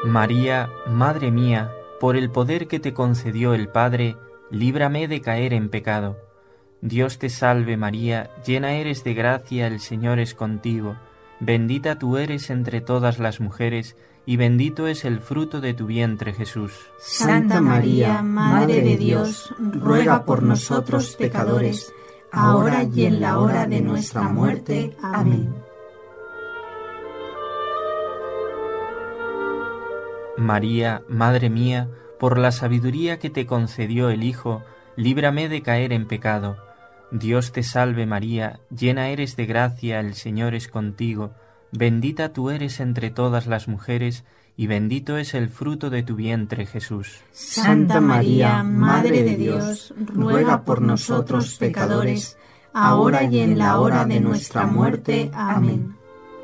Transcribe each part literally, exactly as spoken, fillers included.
María, Madre mía, por el poder que te concedió el Padre, líbrame de caer en pecado. Dios te salve María, llena eres de gracia, el Señor es contigo. Bendita tú eres entre todas las mujeres, y bendito es el fruto de tu vientre, Jesús. Santa María, Madre de Dios, ruega por nosotros pecadores, ahora y en la hora de nuestra muerte. Amén. María, Madre mía, por la sabiduría que te concedió el Hijo, líbrame de caer en pecado. Dios te salve María, llena eres de gracia, el Señor es contigo. Bendita tú eres entre todas las mujeres, y bendito es el fruto de tu vientre, Jesús. Santa María, Madre de Dios, ruega por nosotros pecadores, ahora y en la hora de nuestra muerte. Amén.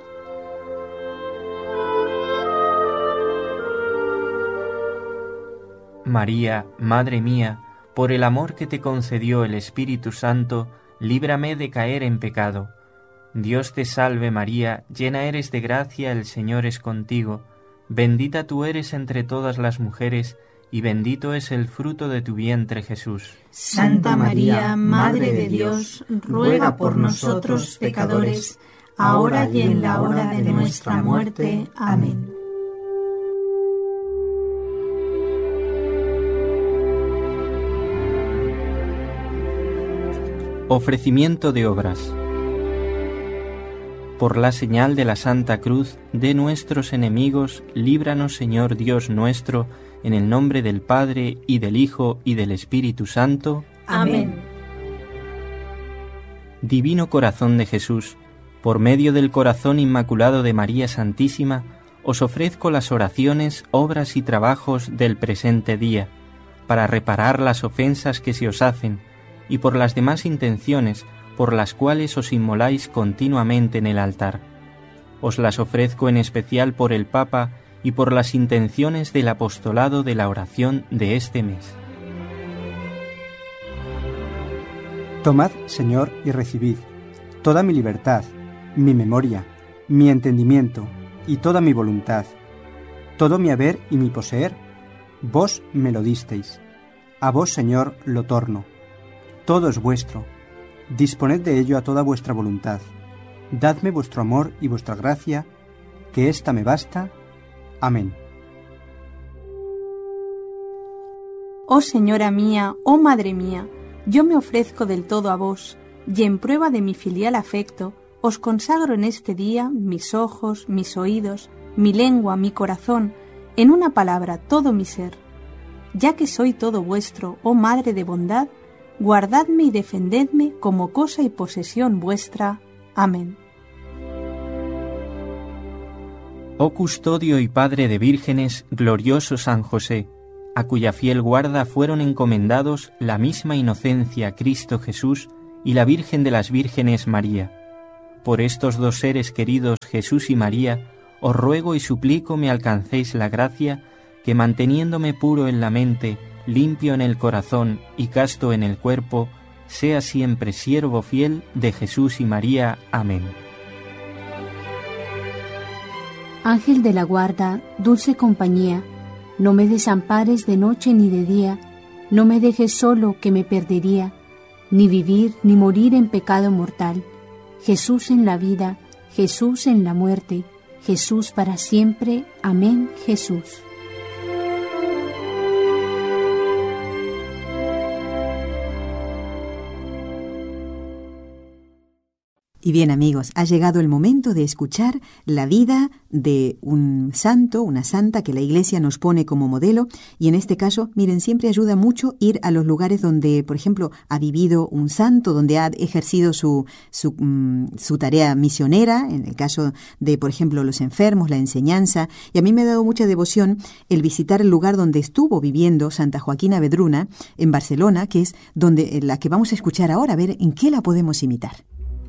María, Madre mía, por el amor que te concedió el Espíritu Santo, líbrame de caer en pecado. Dios te salve María, llena eres de gracia, el Señor es contigo. Bendita tú eres entre todas las mujeres, y bendito es el fruto de tu vientre, Jesús. Santa María, Madre de Dios, ruega por nosotros pecadores, ahora y en la hora de nuestra muerte. Amén. Ofrecimiento de obras. Por la señal de la Santa Cruz de nuestros enemigos, líbranos, Señor Dios nuestro, en el nombre del Padre, y del Hijo, y del Espíritu Santo. Amén. Divino Corazón de Jesús, por medio del corazón inmaculado de María Santísima, os ofrezco las oraciones, obras y trabajos del presente día, para reparar las ofensas que se os hacen, y por las demás intenciones por las cuales os inmoláis continuamente en el altar. Os las ofrezco en especial por el Papa y por las intenciones del apostolado de la oración de este mes. Tomad, Señor, y recibid toda mi libertad, mi memoria, mi entendimiento y toda mi voluntad, todo mi haber y mi poseer, vos me lo disteis. A vos, Señor, lo torno. Todo es vuestro. Disponed de ello a toda vuestra voluntad. Dadme vuestro amor y vuestra gracia, que ésta me basta. Amén. Oh Señora mía, oh Madre mía, yo me ofrezco del todo a vos, y en prueba de mi filial afecto, os consagro en este día mis ojos, mis oídos, mi lengua, mi corazón, en una palabra, todo mi ser. Ya que soy todo vuestro, oh Madre de bondad, guardadme y defendedme como cosa y posesión vuestra. Amén. Oh custodio y padre de vírgenes, glorioso San José, a cuya fiel guarda fueron encomendados la misma inocencia Cristo Jesús y la Virgen de las Vírgenes María. Por estos dos seres queridos, Jesús y María, os ruego y suplico me alcancéis la gracia que, manteniéndome puro en la mente, limpio en el corazón y casto en el cuerpo, sea siempre siervo fiel de Jesús y María. Amén. Ángel de la guarda, dulce compañía, no me desampares de noche ni de día, no me dejes solo que me perdería, ni vivir ni morir en pecado mortal. Jesús en la vida, Jesús en la muerte, Jesús para siempre. Amén, Jesús. Y bien, amigos, ha llegado el momento de escuchar la vida de un santo, una santa que la Iglesia nos pone como modelo, y en este caso, miren, siempre ayuda mucho ir a los lugares donde, por ejemplo, ha vivido un santo, donde ha ejercido su, su, um, su tarea misionera, en el caso de, por ejemplo, los enfermos, la enseñanza, y a mí me ha dado mucha devoción el visitar el lugar donde estuvo viviendo Santa Joaquina Vedruna, en Barcelona, que es donde la que vamos a escuchar ahora, a ver en qué la podemos imitar.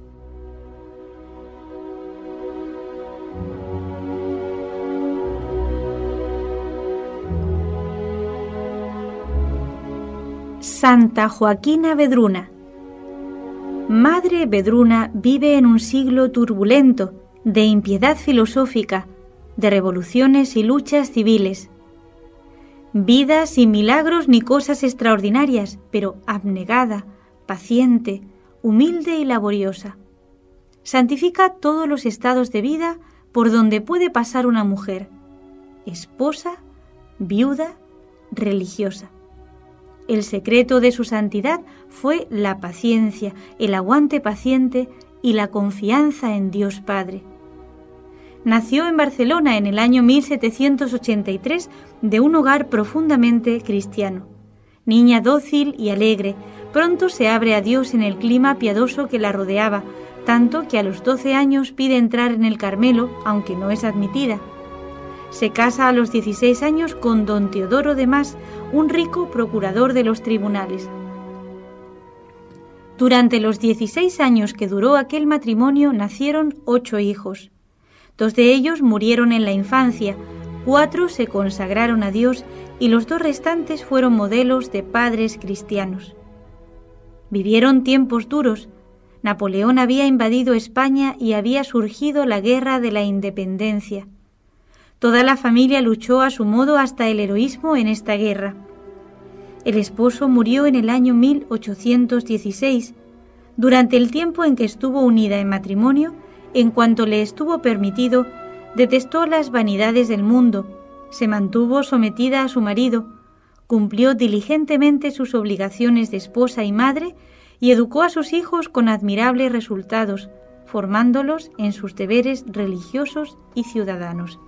Santa Joaquina Vedruna. Madre Vedruna vive en un siglo turbulento, de impiedad filosófica, de revoluciones y luchas civiles. Vida sin milagros ni cosas extraordinarias, pero abnegada, paciente, humilde y laboriosa. Santifica todos los estados de vida por donde puede pasar una mujer, esposa, viuda, religiosa. El secreto de su santidad fue la paciencia, el aguante paciente y la confianza en Dios Padre. Nació en Barcelona en el año mil setecientos ochenta y tres de un hogar profundamente cristiano. Niña dócil y alegre, pronto se abre a Dios en el clima piadoso que la rodeaba, tanto que a los doce años pide entrar en el Carmelo, aunque no es admitida. Se casa a los dieciséis años con don Teodoro de Mas, un rico procurador de los tribunales. Durante los dieciséis años que duró aquel matrimonio nacieron ocho hijos. Dos de ellos murieron en la infancia, cuatro se consagraron a Dios y los dos restantes fueron modelos de padres cristianos. Vivieron tiempos duros. Napoleón había invadido España y había surgido la Guerra de la Independencia. Toda la familia luchó a su modo hasta el heroísmo en esta guerra. El esposo murió en el año mil ochocientos dieciséis. Durante el tiempo en que estuvo unida en matrimonio, en cuanto le estuvo permitido, detestó las vanidades del mundo, se mantuvo sometida a su marido, cumplió diligentemente sus obligaciones de esposa y madre y educó a sus hijos con admirables resultados, formándolos en sus deberes religiosos y ciudadanos.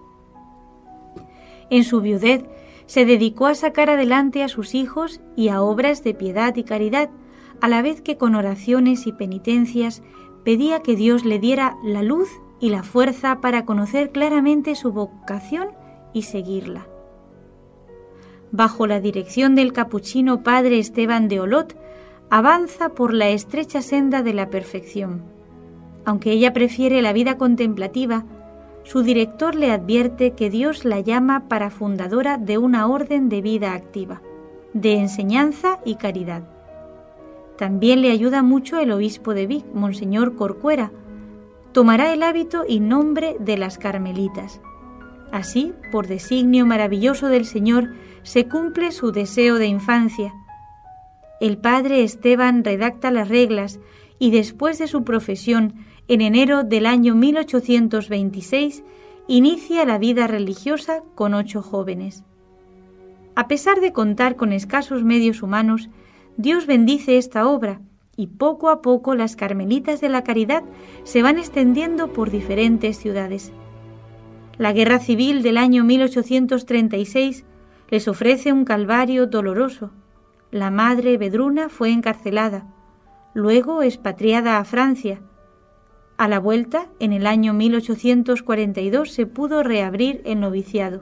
En su viudez se dedicó a sacar adelante a sus hijos y a obras de piedad y caridad, a la vez que con oraciones y penitencias pedía que Dios le diera la luz y la fuerza para conocer claramente su vocación y seguirla. Bajo la dirección del capuchino padre Esteban de Olot, avanza por la estrecha senda de la perfección. Aunque ella prefiere la vida contemplativa, su director le advierte que Dios la llama para fundadora de una orden de vida activa, de enseñanza y caridad. También le ayuda mucho el obispo de Vic, Monseñor Corcuera. Tomará el hábito y nombre de las Carmelitas. Así, por designio maravilloso del Señor, se cumple su deseo de infancia. El padre Esteban redacta las reglas y después de su profesión, en enero del año mil ochocientos veintiséis, inicia la vida religiosa con ocho jóvenes. A pesar de contar con escasos medios humanos, Dios bendice esta obra y poco a poco las Carmelitas de la Caridad se van extendiendo por diferentes ciudades. La guerra civil del año mil ochocientos treinta y seis les ofrece un calvario doloroso. La madre Vedruna fue encarcelada, luego expatriada a Francia. A la vuelta, en el año mil ochocientos cuarenta y dos, se pudo reabrir el noviciado.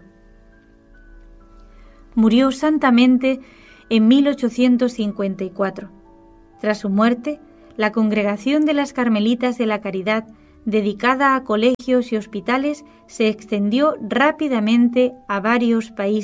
Murió santamente en mil ochocientos cincuenta y cuatro. Tras su muerte, la Congregación de las Carmelitas de la Caridad, dedicada a colegios y hospitales, se extendió rápidamente a varios países